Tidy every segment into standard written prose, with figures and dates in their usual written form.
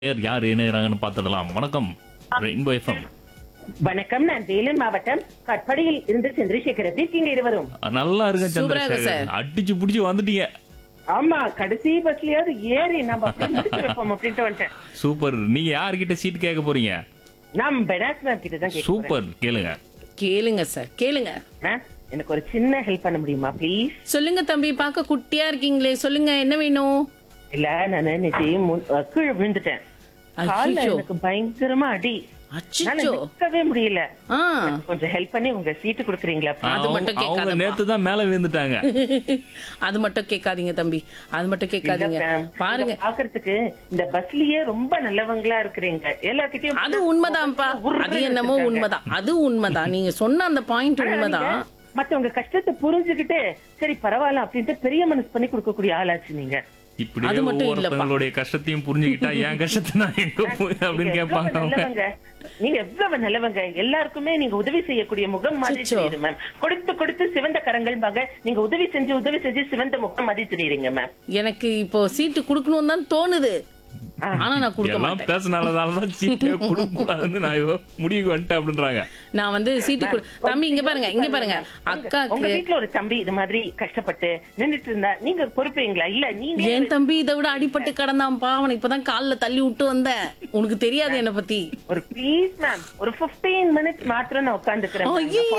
யார் இணையறாங்கன்னு பார்த்துடலாம். வணக்கம் ரெயின்போ எஃப்எம். வணக்கம், நான் வேலூர் மாவட்டம் கட்படியில் இருந்து சந்திரசேகர். எப்படி இருக்கீங்க இருவரும்? நல்லா இருக்க சூப்பரா இருக்கு சந்திரசேகர். சார். அடிச்சு புடிச்சு வந்துட்டீங்க. ஆமா, கடைசி பஸ்லயாவது ஏறி நம்ம அப்படியே முடிச்சு வைப்போம் அப்படின்ட்டு வந்துட்டேன். சூப்பர். நீங்க யார்கிட்ட சீட் கேட்க போறீங்க? நான் பெனாஸ் மேம் கிட்ட தான் கேட்க சூப்பர், கேளுங்க. கேளுங்க சார், கேளுங்க. போறேன். எனக்கு ஒரு சின்ன ஹெல்ப் பண்ண முடியுமா ப்ளீஸ்? சொல்லுங்க தம்பி, பார்க்க குட்டியா இருக்கீங்களே, சொல்லுங்க என்ன வேணும்? இல்ல, நான் நேற்று கீழே விழுந்துட்டேன். கால்ல அச்சச்சோ. எனக்கு பயங்கரமா அடி. என்னால அச்சோ. நிக்கவே முடியல. ஆ, கொஞ்சம் ஹெல்ப் பண்ணி உங்க சீட்டு கொடுக்குறீங்களா? அது மட்டும் அவங்க கேட்காதப்பா. நேத்து தான் மேல விழுந்துட்டாங்க. அது மட்டும் கேட்காதீங்க தம்பி, அது மட்டும் கேட்காதீங்க. பாருங்க, பாக்குறதுக்கு இந்த பஸ்லயே ரொம்ப நல்லவங்களா இருக்கிறீங்க. எல்லார்கிட்டயும் அது உண்மைதான்ப்பா. அது என்னமோ உண்மைதான், அது உண்மைதான். நீங்க சொன்ன அந்த பாயிண்ட் உண்மைதான். மத்தவங்க கஷ்டத்தை புரிஞ்சுக்கிட்டு சரி பரவாயில்ல அப்படின்ட்டு பெரிய மனசு பண்ணி கொடுக்கக்கூடிய ஆளாச்சு நீங்க. இப்படியே அது மட்டும் இல்லப்பா. ஒவ்வொருத்தவங்களுடைய கஷ்டத்தையும் புரிஞ்சுக்கிட்டா என் கஷ்டத்தை நான் எங்க போய் அப்படின்னு நீங்க கேட்பாங்க எவ்வளவு அவங்க. நல்லவங்க. நீங்க எவ்வளவு நல்லவங்க. எல்லாருக்குமே நீங்க உதவி செய்யக்கூடிய முகம் மாதிரி அச்சச்சோ. தெரியுது மேம். கொடுத்து கொடுத்து சிவந்த கரங்கள் நீங்க உதவி செஞ்சு சிவந்த முகம் மாதிரி தெரியுறீங்க மேம். எனக்கு இப்போ சீட்டு குடுக்கணும்னு தான் தோணுது, ஆனா நான் கொடுக்க எல்லாம் மாட்டேன். பேசினாலதான் சீட்டே கொடுக்க கூடாதுன்னு நான் முடிவுக்கு வந்துட்டேன் அப்படின்றாங்க. நான் வந்து சீட்டு தம்பி இங்க பாருங்க, இங்க பாருங்க. உங்க அக்காக்கு வீட்டுல ஒரு தம்பி இது மாதிரி கஷ்டப்பட்டு நின்னுட்டு இருந்தா நீங்க பொறுப்பீங்களா? இல்ல நீங்க என் தம்பி இதை விட அடிபட்டு கிடந்தான்ப்பா. அவனை இப்பதான் கால்ல தள்ளி விட்டு வந்தேன். உனக்கு தெரியாது என்ன பத்தி. ஒரு ப்ளீஸ் மேம், ஒரு 15 மினிட்ஸ் மாத்திரம் நான் உட்கார்ந்துக்கிறேன்.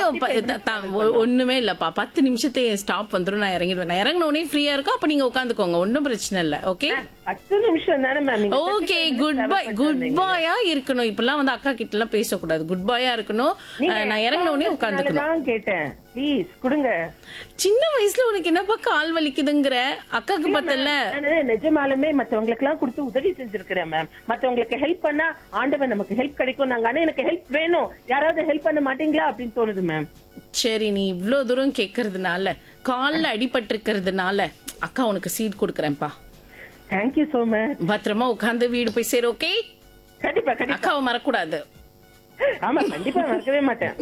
ஐயோ, ஒண்ணுமே இல்லப்பா. 10 நிமிஷத்தை ஸ்டாப் வந்துரும், நான் இறங்கிடுவேன். நான் இறங்கின உடனே ஃப்ரீயா இருக்கும், அப்ப நீங்க உட்காந்துக்கோங்க, ஒன்னும் பிரச்சனை இல்ல. ஓகே 10 நிமிஷம் தானே ma'am. Okay, good bye. Good பாயா இருக்கணும். இப்பெல்லாம் வந்து அக்கா கிட்ட எல்லாம் பேசக்கூடாது. குட் பாயா இருக்கணும். நான் இறங்கின உடனே உட்காந்துக்கணும். நான் கேட்டேன், ப்ளீஸ் கொடுங்க. சின்ன வயசுல உனக்கு என்னப்பா கால் வலிக்குதுங்கிற? அக்காக்கு பத்தல. நானு நிஜமாலுமே மத்தவங்களுக்கு எல்லாம் கொடுத்து உதவி செஞ்சிருக்கிறேன் மேம். மத்தவங்களுக்கு ஹெல்ப் பண்ணா ஆண்டவன் நமக்கு ஹெல்ப் கிடைக்கும். நாங்க ஆனா எனக்கு ஹெல்ப் வேணும், யாராவது ஹெல்ப் பண்ண மாட்டீங்களா அப்படின்னு தோணுது மேம். சரி, நீ இவ்ளோ தூரம் கேக்குறதுனால, கால்ல அடிபட்டு இருக்கிறதுனால அக்கா உனக்கு சீட் கொடுக்கறேன்ப்பா. Thank you so much. பத்திரமா உட்கார்ந்து வீடு போய் சேரு. ஓகே, கண்டிப்பா கண்டிப்பா. அக்காவை மறக்கூடாது. ஆமா, கண்டிப்பா மறக்கவே மாட்டேன்.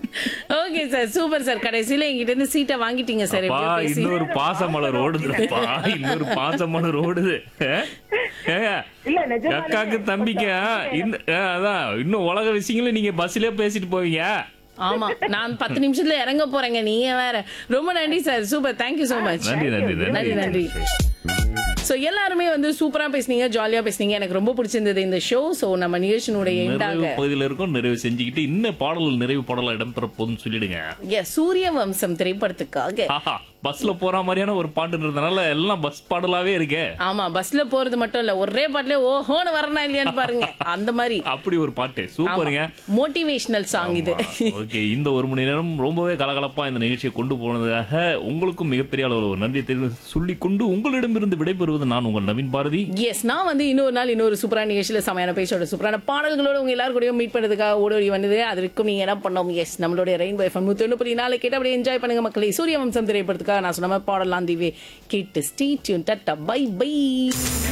Okay sir, super sir. கடைசியில என்கிட்ட இருந்து சீட்டை வாங்கிட்டீங்க சார். அப்பா, எப்படியோ பேசி. இன்னொரு பாசமலர் ஓடுதுப்பா, இன்னொரு பாசமலர் ஓடுது. ஏங்க, இல்ல நிஜமாலுமே அக்காக்கு தம்பிக்கு அதான் இன்னும் உலக விஷயங்களும் நீங்க பஸ்லயே பேசிட்டு போவீங்க. ஆமா, நான் 10 நிமிஷத்துல இறங்க போறேங்க, நீங்க வேற. ரொம்ப நன்றி sir, super, thank you so much. நன்றி நன்றி நன்றி நன்றி. சோ எல்லாருமே வந்து சூப்பரா பேசுனீங்க, ஜாலியா பேசுனீங்க. எனக்கு ரொம்ப பிடிச்சிருந்தது இந்த ஷோ. சோ நம்ம நிகழ்ச்சியினுடைய எண்டாக நிறைவு பகுதியில இருக்கும். நிறைவு செஞ்சுக்கிட்டு இன்னும் பாடல் நிறைவு பாடலா இடம்பெற போதுன்னு சொல்லிடுங்க. சூரிய வம்சம் திரைப்படத்துக்காக. ஆஹா, பஸ்ல போற மாதிரியான ஒரு பாட்டுன்றதுனால எல்லாம் பஸ் பாடலாவே இருக்கே. ஆமா, பஸ்ல போறது மட்டும் இல்ல, ஒரே பாட்டுல ஓஹோன்னு வரணும் இல்லையான்னு பாருங்க, அந்த மாதிரி. அப்படி ஒரு பாட்டு சூப்பருங்க. மோட்டிவேஷனல் சாங் இது. ஓகே, இந்த ஒரு மணி நேரம் ரொம்பவே கலகலப்பா இந்த நிகழ்ச்சியை கொண்டு போனதாக உங்களுக்கும் மிகப்பெரிய அளவில் ஒரு நன்றி தெரிவி சொல்லிக் கொண்டு உங்களிடமிருந்து விடைபெறுவது நான் உங்கள் நவீன் பாரதி. எஸ், நான் வந்து இன்னொரு நாள் இன்னொரு சூப்பரான நிகழ்ச்சியில சமையான பேச்சோட சூப்பரான பாடல்களோட உங்க எல்லாரும் கூடயும் மீட் பண்ணதுக்காக ஓடி வந்தது. அதற்கும் நீங்க என்ன பண்ணோம்? எஸ், நம்மளுடைய ரெயின்போ எஃப்எம் 101.4 கேட்டு அப்படியே என்ஜாய் பண்ணுங்க மக்களே. சூரிய வம்சம் திரைப்படத்துக்காக நான் சொன்ன பாடலாம் தீவே கேட்டு stay tune. Tata, by by.